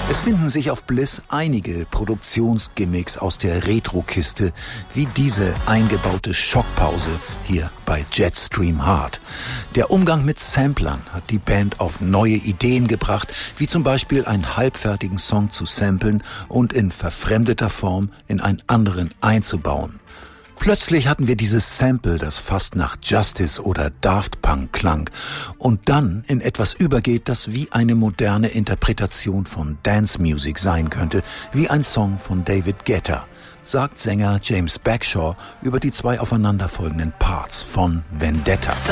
Es finden sich auf Bliss einige Produktionsgimmicks aus der Retro-Kiste, wie diese eingebaute Schockpause hier bei Jetstream Hard. Der Umgang mit Samplern hat die Band auf neue Ideen gebracht, wie zum Beispiel einen halbfertigen Song zu samplen und in verfremdeter Form in einen anderen einzubauen. Plötzlich hatten wir dieses Sample, das fast nach Justice oder Daft Punk klang und dann in etwas übergeht, das wie eine moderne Interpretation von Dance Music sein könnte, wie ein Song von David Guetta, sagt Sänger James Bagshaw über die zwei aufeinanderfolgenden Parts von Vendetta.